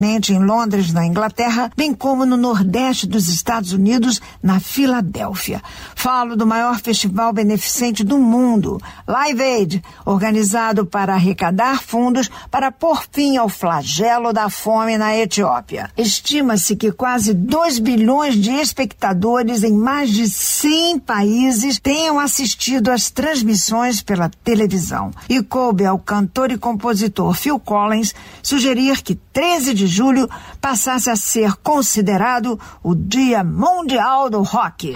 em Londres, na Inglaterra, bem como no Nordeste dos Estados Unidos, na Filadélfia. Falo do maior festival beneficente do mundo, Live Aid, organizado para arrecadar fundos para pôr fim ao flagelo da fome na Etiópia. Estima-se que quase 2 bilhões de espectadores em mais de 100 países tenham assistido às transmissões pela televisão. E coube ao cantor e compositor Phil Collins sugerir que 13 de julho passasse a ser considerado o Dia Mundial do Rock.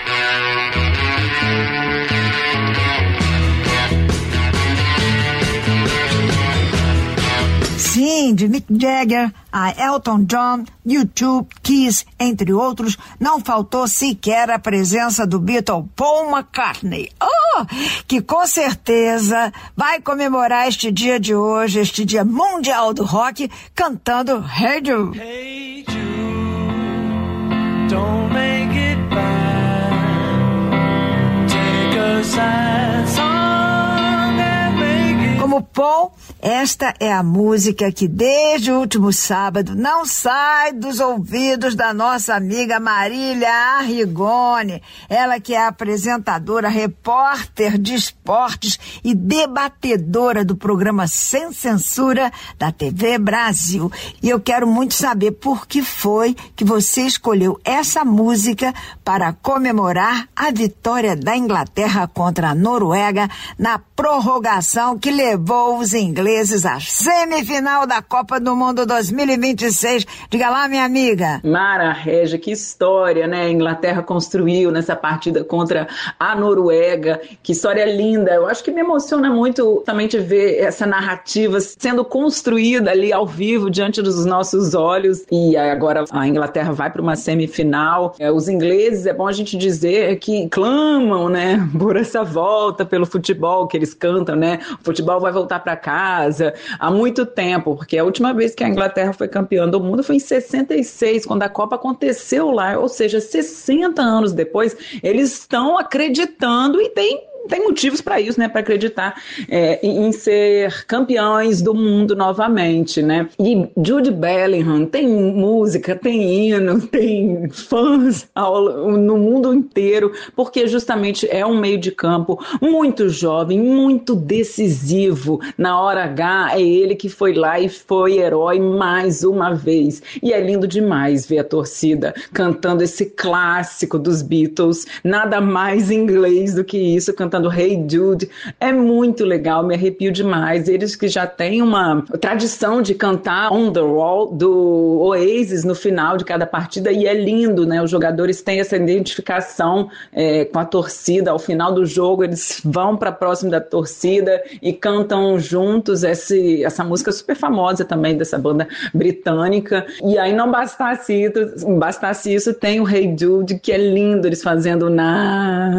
Sim, de Mick Jagger a Elton John, U2, Kiss, entre outros, não faltou sequer a presença do Beatle Paul McCartney. Que com certeza vai comemorar este dia de hoje, este Dia Mundial do Rock, cantando Hey Jude. Hey Jude, don't make it bad. Take a sad song and make it... Como Paul, esta é a música que desde o último sábado não sai dos ouvidos da nossa amiga Marília Arrigoni. Ela que é apresentadora, repórter de esportes e debatedora do programa Sem Censura da TV Brasil. E eu quero muito saber por que foi que você escolheu essa música para comemorar a vitória da Inglaterra contra a Noruega na prorrogação que levou os ingleses à semifinal da Copa do Mundo 2026. Diga lá, minha amiga. Mara Régia, que história, né? A Inglaterra construiu nessa partida contra a Noruega. Que história linda. Eu acho que me emociona muito também de ver essa narrativa sendo construída ali ao vivo diante dos nossos olhos. E agora a Inglaterra vai para uma semifinal. Os ingleses, é bom a gente dizer, que clamam, né, por essa volta pelo futebol que eles cantam, né? O futebol vai voltar para casa há muito tempo, porque a última vez que a Inglaterra foi campeã do mundo foi em 66, quando a Copa aconteceu lá, ou seja, 60 anos depois, eles estão acreditando e tem motivos para isso, né, para acreditar em ser campeões do mundo novamente, né? E Jude Bellingham tem música, tem hino, tem fãs no mundo inteiro, porque justamente é um meio de campo muito jovem, muito decisivo. Na hora H, é ele que foi lá e foi herói mais uma vez. E é lindo demais ver a torcida cantando esse clássico dos Beatles, nada mais inglês do que isso, cantando Hey Jude. É muito legal, me arrepio demais. Eles que já têm uma tradição de cantar On The Wall do Oasis no final de cada partida, e é lindo, né? Os jogadores têm essa identificação com a torcida. Ao final do jogo, eles vão para próximo da torcida e cantam juntos essa música super famosa também dessa banda britânica. E aí não bastasse isso, tem o Hey Jude, que é lindo, eles fazendo na.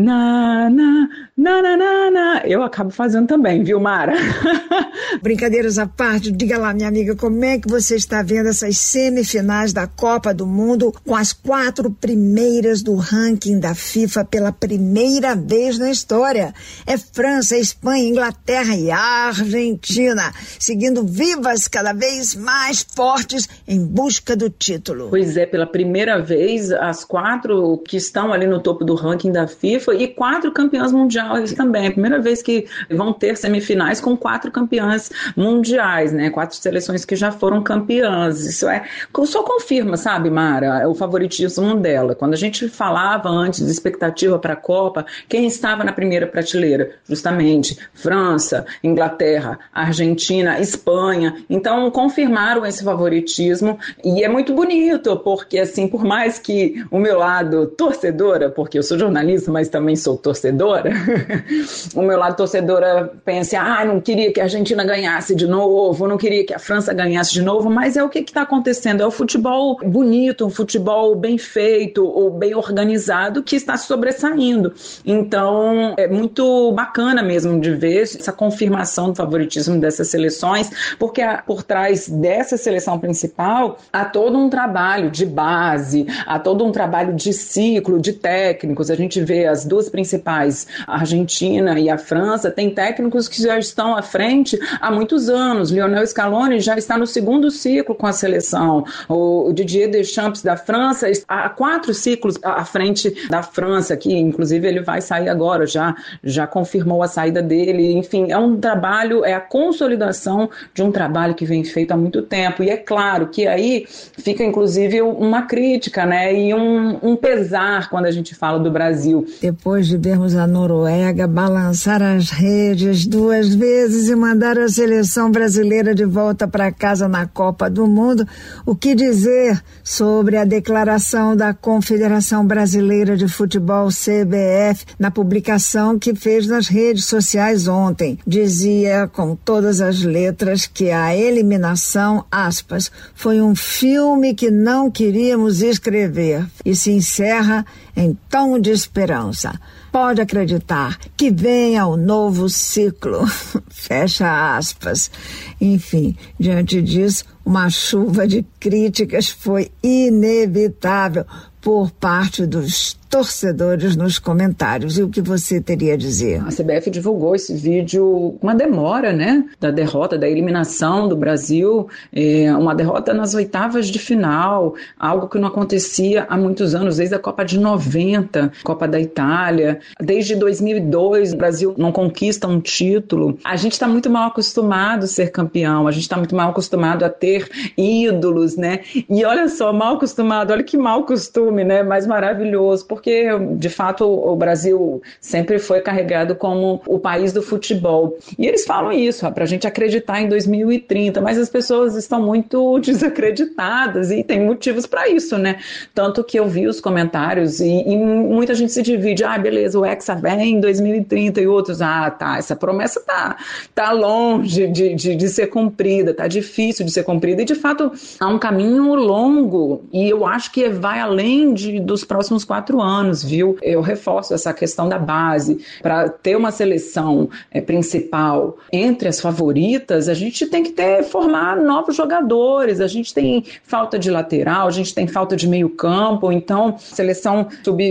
Eu acabo fazendo também, viu, Mara? Brincadeiras à parte, diga lá, minha amiga, como é que você está vendo essas semifinais da Copa do Mundo com as 4 primeiras do ranking da FIFA pela primeira vez na história? É França, Espanha, Inglaterra e Argentina, seguindo vivas cada vez mais fortes em busca do título. Pois é, pela primeira vez, as 4 que estão ali no topo do ranking da FIFA e 4 campeãs mundiais também. É a primeira vez que vão ter semifinais com 4 campeãs mundiais, né? 4 seleções que já foram campeãs. Isso só confirma, sabe, Mara, o favoritismo dela. Quando a gente falava antes de expectativa para a Copa, quem estava na primeira prateleira? Justamente França, Inglaterra, Argentina, Espanha. Então, confirmaram esse favoritismo e é muito bonito, porque assim, por mais que o meu lado torcedora, porque eu sou jornalista, mas também sou torcedora, o meu lado torcedora pensa, não queria que a Argentina ganhasse de novo, não queria que a França ganhasse de novo, mas é o que está acontecendo, é o futebol bonito, um futebol bem feito ou bem organizado que está se sobressaindo. Então é muito bacana mesmo de ver essa confirmação do favoritismo dessas seleções, porque por trás dessa seleção principal há todo um trabalho de base, há todo um trabalho de ciclo, de técnicos. A gente vê as 2 principais países, a Argentina e a França, tem técnicos que já estão à frente há muitos anos. Lionel Scaloni já está no segundo ciclo com a seleção. O Didier Deschamps da França há 4 ciclos à frente da França, que inclusive ele vai sair agora, já confirmou a saída dele. Enfim, é um trabalho, é a consolidação de um trabalho que vem feito há muito tempo. E é claro que aí fica inclusive uma crítica, né, e um pesar quando a gente fala do Brasil. Depois de vermos a Noruega balançar as redes 2 vezes e mandar a seleção brasileira de volta para casa na Copa do Mundo, o que dizer sobre a declaração da Confederação Brasileira de Futebol, CBF, na publicação que fez nas redes sociais ontem? Dizia com todas as letras que a eliminação, aspas, foi um filme que não queríamos escrever e se encerra em tom de esperança. Pode acreditar que venha o novo ciclo. Fecha aspas. Enfim, diante disso, uma chuva de críticas foi inevitável por parte dos torcedores nos comentários. E o que você teria a dizer? A CBF divulgou esse vídeo com uma demora, né, da derrota, da eliminação do Brasil, uma derrota nas oitavas de final, algo que não acontecia há muitos anos, desde a Copa de 90, Copa da Itália, desde 2002 o Brasil não conquista um título. A gente está muito mal acostumado a ser campeão, a gente está muito mal acostumado a ter ídolos, né, e olha só, mal acostumado, olha que mau costume, né, mas maravilhoso, porque de fato o Brasil sempre foi carregado como o país do futebol. E eles falam isso, para a gente acreditar em 2030, mas as pessoas estão muito desacreditadas e tem motivos para isso, né? Tanto que eu vi os comentários e muita gente se divide, beleza, o Hexa vem em 2030 e outros, essa promessa tá longe de ser cumprida, tá difícil de ser cumprida e de fato há um caminho longo e eu acho que vai além dos próximos 4 anos, viu? Eu reforço essa questão da base. Para ter uma seleção principal entre as favoritas, a gente tem que formar novos jogadores, a gente tem falta de lateral, a gente tem falta de meio campo, então seleção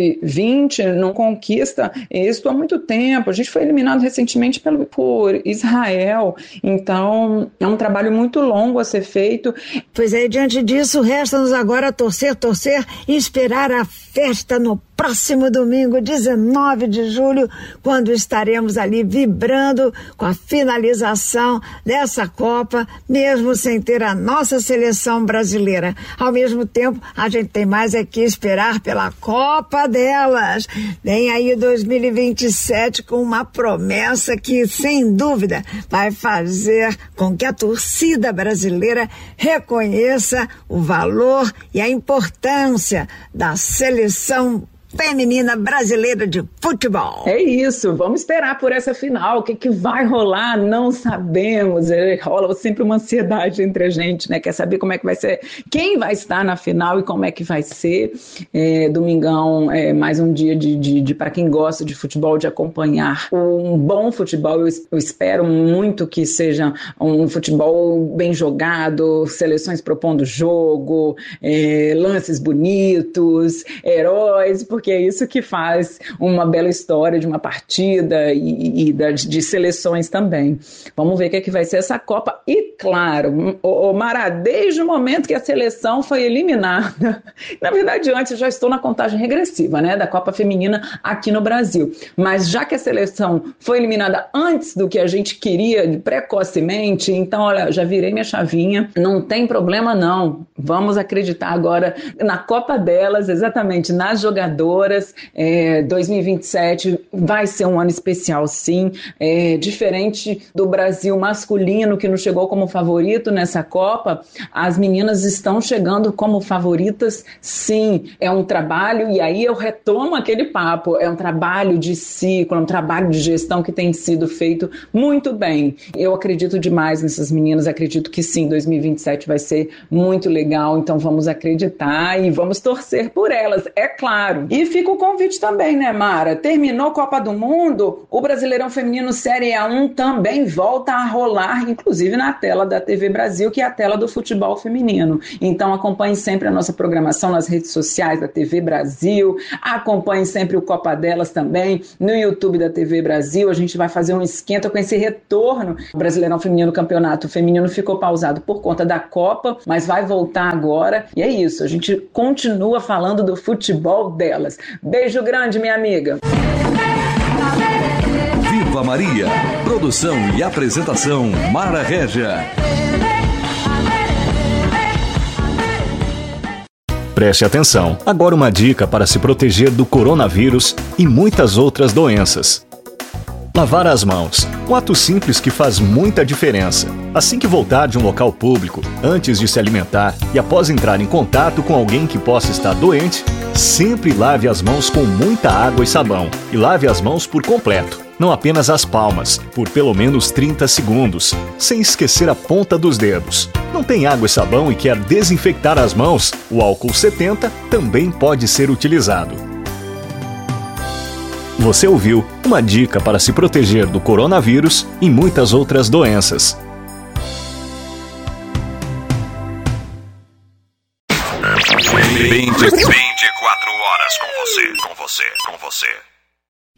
sub-20 não conquista êxito há muito tempo, a gente foi eliminado recentemente por Israel, então é um trabalho muito longo a ser feito. Pois é, diante disso, resta-nos agora torcer e esperar a festa no próximo domingo, 19 de julho, quando estaremos ali vibrando com a finalização dessa Copa, mesmo sem ter a nossa seleção brasileira. Ao mesmo tempo, a gente tem mais que esperar pela Copa delas. Vem aí 2027 com uma promessa que, sem dúvida, vai fazer com que a torcida brasileira reconheça o valor e a importância da seleção feminina brasileira de futebol. É isso, vamos esperar por essa final. O que vai rolar? Não sabemos. Rola sempre uma ansiedade entre a gente, né? Quer saber como é que vai ser, quem vai estar na final e como é que vai ser. Domingão é mais um dia de para quem gosta de futebol, de acompanhar um bom futebol. Eu espero muito que seja um futebol bem jogado, seleções propondo jogo, lances bonitos, heróis, porque é isso que faz uma bela história de uma partida e de seleções também. Vamos ver o que vai ser essa Copa. E claro, Mara, desde o momento que a seleção foi eliminada, na verdade antes eu já estou na contagem regressiva, né, da Copa Feminina aqui no Brasil, mas já que a seleção foi eliminada antes do que a gente queria, precocemente, então olha, já virei minha chavinha, não tem problema não, vamos acreditar agora na Copa delas, exatamente, nas jogadoras. 2027 vai ser um ano especial, sim, diferente do Brasil masculino que não chegou como favorito nessa Copa, as meninas estão chegando como favoritas, sim, é um trabalho, e aí eu retomo aquele papo, é um trabalho de ciclo, é um trabalho de gestão que tem sido feito muito bem. Eu acredito demais nessas meninas, acredito que sim, 2027 vai ser muito legal. legal, então vamos acreditar e vamos torcer por elas, é claro. E fica o convite também, né, Mara? Terminou a Copa do Mundo, o Brasileirão Feminino Série A1 também volta a rolar, inclusive na tela da TV Brasil, que é a tela do futebol feminino. Então acompanhe sempre a nossa programação nas redes sociais da TV Brasil, acompanhe sempre o Copa Delas também no YouTube da TV Brasil. A gente vai fazer um esquenta com esse retorno. O Brasileirão Feminino, Campeonato Feminino, ficou pausado por conta da Copa, mas vai voltar agora. E é isso, a gente continua falando do futebol delas. Beijo grande, minha amiga. Viva Maria! Produção e apresentação, Mara Régia. Preste atenção, agora uma dica para se proteger do coronavírus e muitas outras doenças. Lavar as mãos, um ato simples que faz muita diferença. Assim que voltar de um local público, antes de se alimentar e após entrar em contato com alguém que possa estar doente, sempre lave as mãos com muita água e sabão. E lave as mãos por completo, não apenas as palmas, por pelo menos 30 segundos, sem esquecer a ponta dos dedos. Não tem água e sabão e quer desinfectar as mãos? O álcool 70 também pode ser utilizado. Você ouviu uma dica para se proteger do coronavírus e muitas outras doenças. Vinte 24 horas com você.